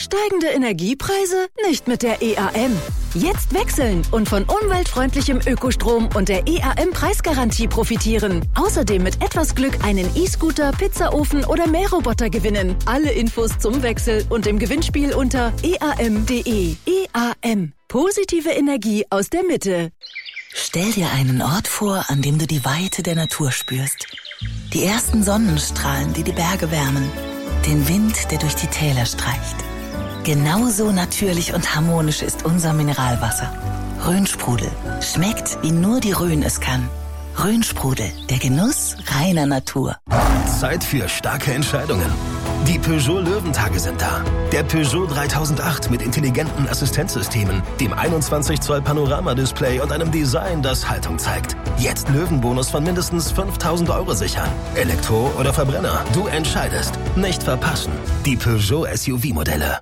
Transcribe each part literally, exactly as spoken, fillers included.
Steigende Energiepreise? Nicht mit der E A M. Jetzt wechseln und von umweltfreundlichem Ökostrom und der E A M-Preisgarantie profitieren. Außerdem mit etwas Glück einen E-Scooter, Pizzaofen oder Mähroboter gewinnen. Alle Infos zum Wechsel und im Gewinnspiel unter e a m punkt d e. E A M. Positive Energie aus der Mitte. Stell dir einen Ort vor, an dem du die Weite der Natur spürst. Die ersten Sonnenstrahlen, die die Berge wärmen. Den Wind, der durch die Täler streicht. Genauso natürlich und harmonisch ist unser Mineralwasser. Rhönsprudel. Schmeckt, wie nur die Rhön es kann. Rhönsprudel. Der Genuss reiner Natur. Zeit für starke Entscheidungen. Die Peugeot Löwentage sind da. Der Peugeot dreitausendacht mit intelligenten Assistenzsystemen, dem einundzwanzig Zoll Panoramadisplay und einem Design, das Haltung zeigt. Jetzt Löwenbonus von mindestens fünftausend Euro sichern. Elektro oder Verbrenner, du entscheidest. Nicht verpassen. Die Peugeot S U V-Modelle.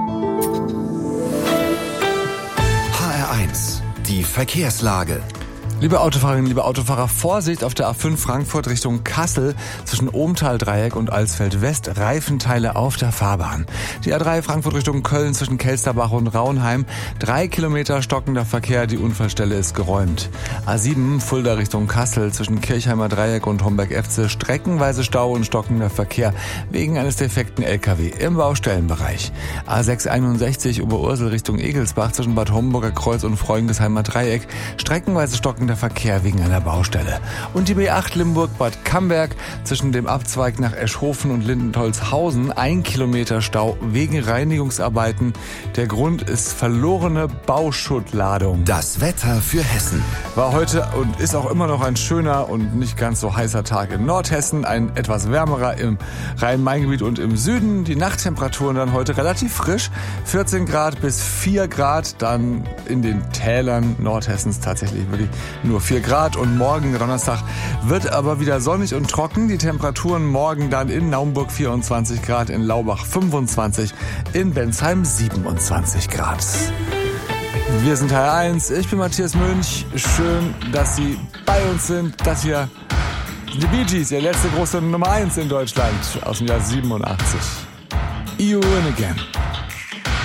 H R eins. Die Verkehrslage. Liebe Autofahrerinnen, liebe Autofahrer, Vorsicht auf der A fünf Frankfurt Richtung Kassel zwischen Ohmtal-Dreieck und Alsfeld-West, Reifenteile auf der Fahrbahn. Die A drei Frankfurt Richtung Köln zwischen Kelsterbach und Raunheim, drei Kilometer stockender Verkehr, die Unfallstelle ist geräumt. A sieben Fulda Richtung Kassel zwischen Kirchheimer Dreieck und Homberg-Efze, streckenweise Stau und stockender Verkehr wegen eines defekten L K W im Baustellenbereich. A sechs einundsechzig Oberursel Richtung Egelsbach zwischen Bad Homburger Kreuz und Freundesheimer Dreieck, streckenweise stockender der Verkehr wegen einer Baustelle. Und die B acht Limburg-Bad Camberg zwischen dem Abzweig nach Eschhofen und Lindentolzhausen, ein Kilometer Stau wegen Reinigungsarbeiten. Der Grund ist verlorene Bauschuttladung. Das Wetter für Hessen. War heute und ist auch immer noch ein schöner und nicht ganz so heißer Tag in Nordhessen, ein etwas wärmerer im Rhein-Main-Gebiet und im Süden. Die Nachttemperaturen dann heute relativ frisch, vierzehn Grad bis vier Grad, dann in den Tälern Nordhessens tatsächlich wirklich nur vier Grad und morgen Donnerstag wird aber wieder sonnig und trocken. Die Temperaturen morgen dann in Naumburg vierundzwanzig Grad, in Laubach fünfundzwanzig, in Bensheim siebenundzwanzig Grad. Wir sind H R eins, ich bin Matthias Münch. Schön, dass Sie bei uns sind. Das hier sind die Bee Gees, ihr letzte große Nummer eins in Deutschland aus dem Jahr siebenundachtzig. You win again.